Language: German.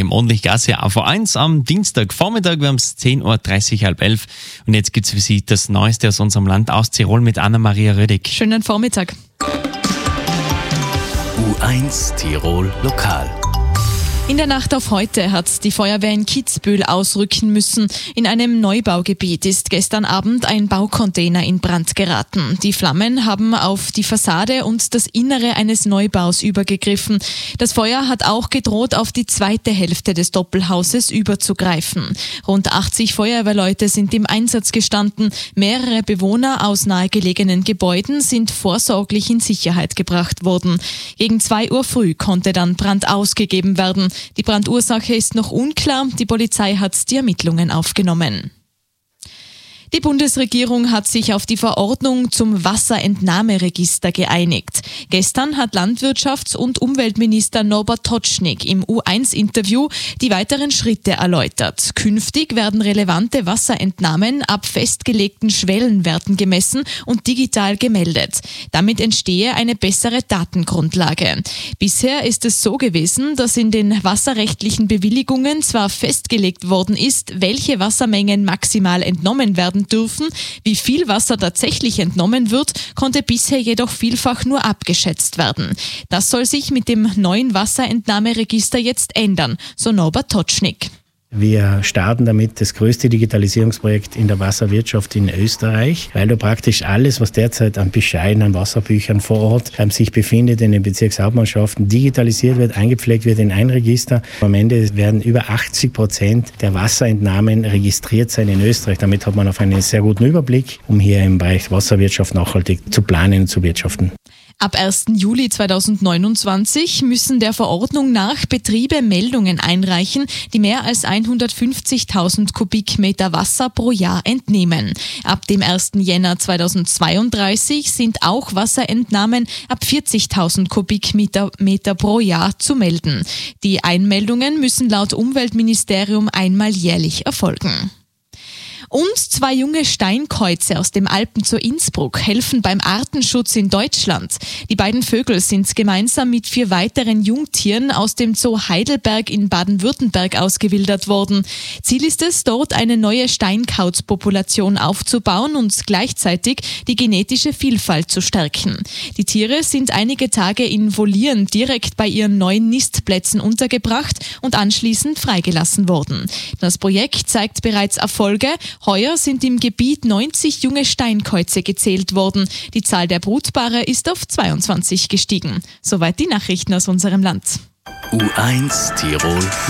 im ordentlich Gas hier auf A1 am Dienstagvormittag. Wir haben es 10.30 Uhr, halb 11. Und jetzt gibt es für Sie das Neueste aus unserem Land, aus Tirol, mit Anna-Maria Rödig. Schönen Vormittag. U1 Tirol Lokal. In der Nacht auf heute hat die Feuerwehr in Kitzbühel ausrücken müssen. In einem Neubaugebiet ist gestern Abend ein Baucontainer in Brand geraten. Die Flammen haben auf die Fassade und das Innere eines Neubaus übergegriffen. Das Feuer hat auch gedroht, auf die zweite Hälfte des Doppelhauses überzugreifen. Rund 80 Feuerwehrleute sind im Einsatz gestanden. Mehrere Bewohner aus nahegelegenen Gebäuden sind vorsorglich in Sicherheit gebracht worden. Gegen 2 Uhr früh konnte dann Brand ausgegeben werden. Die Brandursache ist noch unklar. Die Polizei hat die Ermittlungen aufgenommen. Die Bundesregierung hat sich auf die Verordnung zum Wasserentnahmeregister geeinigt. Gestern hat Landwirtschafts- und Umweltminister Norbert Totschnig im U1-Interview die weiteren Schritte erläutert. Künftig werden relevante Wasserentnahmen ab festgelegten Schwellenwerten gemessen und digital gemeldet. Damit entstehe eine bessere Datengrundlage. Bisher ist es so gewesen, dass in den wasserrechtlichen Bewilligungen zwar festgelegt worden ist, welche Wassermengen maximal entnommen werden dürfen. Wie viel Wasser tatsächlich entnommen wird, konnte bisher jedoch vielfach nur abgeschätzt werden. Das soll sich mit dem neuen Wasserentnahmeregister jetzt ändern, so Norbert Totschnig. Wir starten damit das größte Digitalisierungsprojekt in der Wasserwirtschaft in Österreich, weil du praktisch alles, was derzeit an Bescheiden, an Wasserbüchern vor Ort sich befindet in den Bezirkshauptmannschaften, digitalisiert wird, eingepflegt wird in ein Register. Am Ende werden über 80% der Wasserentnahmen registriert sein in Österreich. Damit hat man auf einen sehr guten Überblick, um hier im Bereich Wasserwirtschaft nachhaltig zu planen und zu wirtschaften. Ab 1. Juli 2029 müssen der Verordnung nach Betriebe Meldungen einreichen, die mehr als 150.000 Kubikmeter Wasser pro Jahr entnehmen. Ab dem 1. Jänner 2032 sind auch Wasserentnahmen ab 40.000 Kubikmeter pro Jahr zu melden. Die Einmeldungen müssen laut Umweltministerium einmal jährlich erfolgen. Und 2 junge Steinkäuze aus dem Alpen zu Innsbruck helfen beim Artenschutz in Deutschland. Die beiden Vögel sind gemeinsam mit 4 weiteren Jungtieren aus dem Zoo Heidelberg in Baden-Württemberg ausgewildert worden. Ziel ist es, dort eine neue Steinkautzpopulation aufzubauen und gleichzeitig die genetische Vielfalt zu stärken. Die Tiere sind einige Tage in Volieren direkt bei ihren neuen Nistplätzen untergebracht und anschließend freigelassen worden. Das Projekt zeigt bereits Erfolge. Heuer sind im Gebiet 90 junge Steinkäuze gezählt worden. Die Zahl der Brutpaare ist auf 22 gestiegen. Soweit die Nachrichten aus unserem Land. U1 Tirol